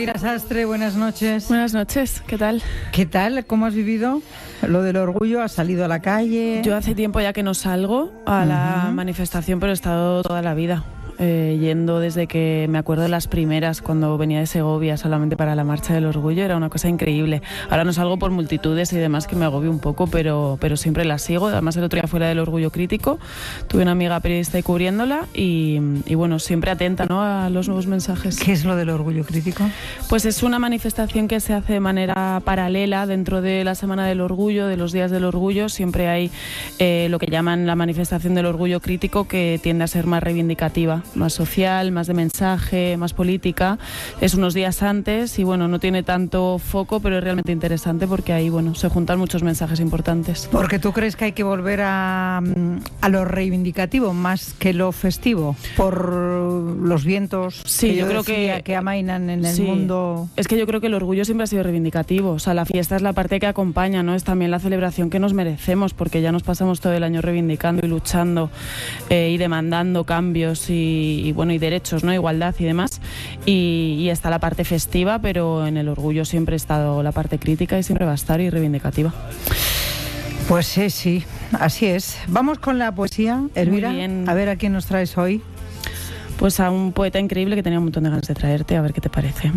Elvira Sastre, buenas noches. Buenas noches, ¿qué tal? ¿Qué tal? ¿Cómo has vivido lo del orgullo? ¿Has salido a la calle? Yo hace tiempo ya que no salgo a la manifestación, pero he estado toda la vida yendo desde que me acuerdo de las primeras, cuando venía de Segovia solamente para la Marcha del Orgullo. Era una cosa increíble. Ahora no salgo por multitudes y demás, que me agobio un poco, pero siempre la sigo. Además, el otro día fuera del Orgullo Crítico tuve una amiga periodista ahí cubriéndola y bueno, siempre atenta, ¿no?, a los nuevos mensajes. ¿Qué es lo del Orgullo Crítico? Pues es una manifestación que se hace de manera paralela dentro de la Semana del Orgullo, de los Días del Orgullo. Siempre hay lo que llaman la manifestación del Orgullo Crítico, que tiende a ser más reivindicativa, más social, más de mensaje, más política. Es unos días antes y bueno, no tiene tanto foco, pero es realmente interesante porque ahí, bueno, se juntan muchos mensajes importantes. Porque tú crees que hay que volver a lo reivindicativo más que lo festivo, por los vientos, sí, que yo creo que amainan en el mundo. Es que yo creo que el orgullo siempre ha sido reivindicativo. O sea, la fiesta es la parte que acompaña, ¿no? Es también la celebración que nos merecemos, porque ya nos pasamos todo el año reivindicando y luchando y demandando cambios y bueno, y derechos, ¿no? Igualdad y demás. Y está la parte festiva, pero en el orgullo siempre ha estado la parte crítica y siempre va a estar y reivindicativa. Pues sí, así es. Vamos con la poesía, Elvira. Muy bien. A ver a quién nos traes hoy. Pues a un poeta increíble que tenía un montón de ganas de traerte, a ver qué te parece.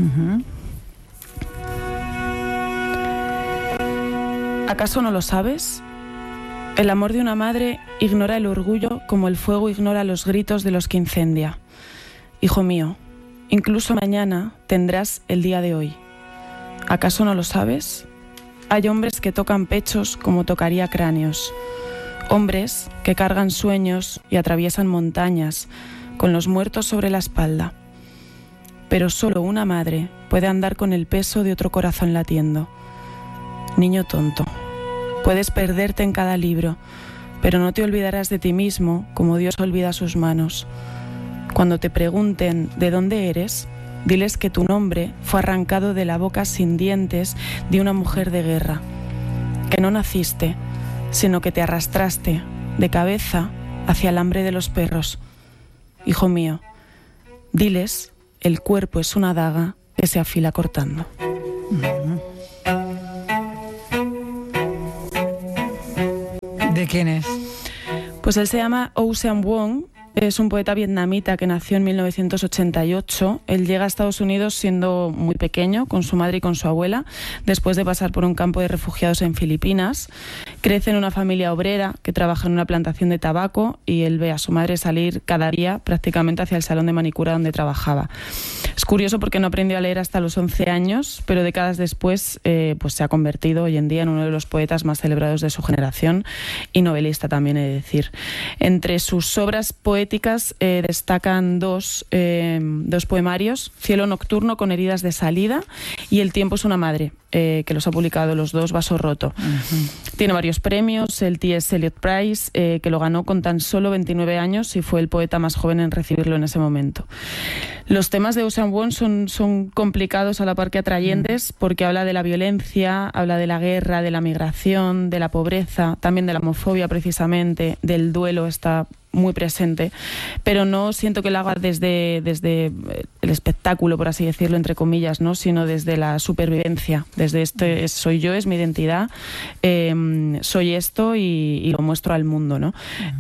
¿Acaso no lo sabes? El amor de una madre ignora el orgullo como el fuego ignora los gritos de los que incendia. Hijo mío, incluso mañana tendrás el día de hoy. ¿Acaso no lo sabes? Hay hombres que tocan pechos como tocaría cráneos. Hombres que cargan sueños y atraviesan montañas con los muertos sobre la espalda. Pero solo una madre puede andar con el peso de otro corazón latiendo. Niño tonto, puedes perderte en cada libro, pero no te olvidarás de ti mismo como Dios olvida sus manos. Cuando te pregunten de dónde eres, diles que tu nombre fue arrancado de la boca sin dientes de una mujer de guerra, que no naciste, sino que te arrastraste de cabeza hacia el hambre de los perros. Hijo mío, diles, el cuerpo es una daga que se afila cortando. ¿De quién es? Pues él se llama Oh Sean Wong. Es un poeta vietnamita que nació en 1988. Él llega a Estados Unidos siendo muy pequeño, con su madre y con su abuela, después de pasar por un campo de refugiados en Filipinas. Crece en una familia obrera que trabaja en una plantación de tabaco y él ve a su madre salir cada día prácticamente hacia el salón de manicura donde trabajaba. Es curioso porque no aprendió a leer hasta los 11 años, pero décadas después pues se ha convertido hoy en día en uno de los poetas más celebrados de su generación y novelista también, he de decir. Entre sus obras poéticas destacan dos poemarios, Cielo nocturno con heridas de salida y El tiempo es una madre, que los ha publicado los dos, Vaso roto. Tiene varios premios, el T.S. Eliot Prize, que lo ganó con tan solo 29 años y fue el poeta más joven en recibirlo en ese momento. Los temas de Oh Sean Wong son complicados a la par que atrayentes, porque habla de la violencia, habla de la guerra, de la migración, de la pobreza, también de la homofobia precisamente, del duelo está muy presente, pero no siento que lo haga desde el espectáculo, por así decirlo, entre comillas, ¿no?, sino desde la supervivencia, desde soy yo, es mi identidad, soy esto y lo muestro al mundo, ¿no?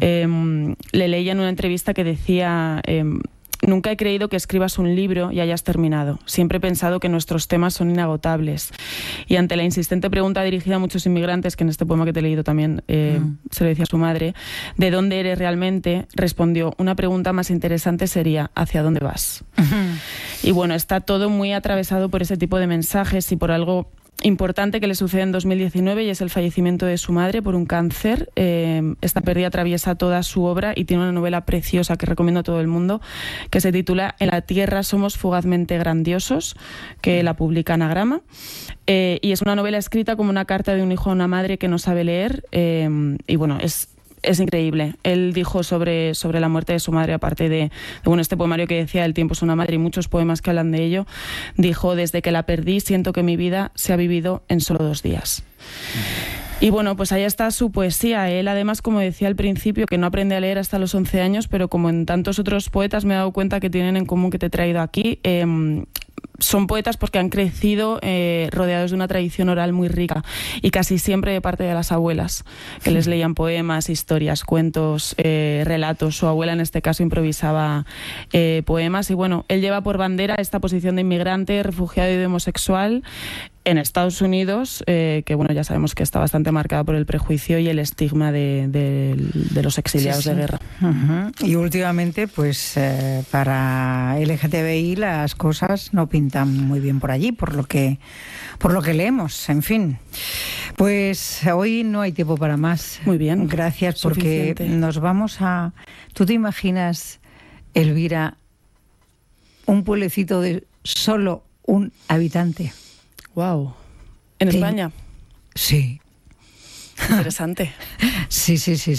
Le leía en una entrevista que decía... Nunca he creído que escribas un libro y hayas terminado. Siempre he pensado que nuestros temas son inagotables. Y ante la insistente pregunta dirigida a muchos inmigrantes, que en este poema que te he leído también se lo decía a su madre, ¿de dónde eres realmente?, respondió, una pregunta más interesante sería, ¿hacia dónde vas? Y bueno, está todo muy atravesado por ese tipo de mensajes y por algo importante que le sucede en 2019 y es el fallecimiento de su madre por un cáncer. Esta pérdida atraviesa toda su obra y tiene una novela preciosa que recomiendo a todo el mundo que se titula En la tierra somos fugazmente grandiosos, que la publica Anagrama, y es una novela escrita como una carta de un hijo a una madre que no sabe leer y bueno, es increíble. Él dijo sobre la muerte de su madre, aparte de este poemario que decía El tiempo es una madre y muchos poemas que hablan de ello, dijo, desde que la perdí siento que mi vida se ha vivido en solo 2 días. Y bueno, pues ahí está su poesía. Él además, como decía al principio, que no aprende a leer hasta los 11 años, pero como en tantos otros poetas me he dado cuenta que tienen en común que te he traído aquí, son poetas porque han crecido rodeados de una tradición oral muy rica y casi siempre de parte de las abuelas, que les leían poemas, historias, cuentos, relatos. Su abuela en este caso improvisaba poemas y bueno, él lleva por bandera esta posición de inmigrante, refugiado y de homosexual en Estados Unidos, que bueno, ya sabemos que está bastante marcada por el prejuicio y el estigma de los exiliados de guerra. Y últimamente, pues para LGTBI las cosas no pintan muy bien por allí, por lo que leemos, en fin. Pues hoy no hay tiempo para más. Muy bien. Gracias, porque suficiente. Nos vamos a... ¿Tú te imaginas, Elvira, un pueblecito de solo un habitante? Wow. ¿En España? Sí. Interesante. Sí.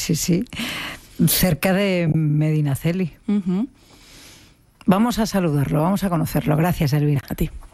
Cerca de Medinaceli. Vamos a saludarlo, vamos a conocerlo. Gracias, Elvira. A ti.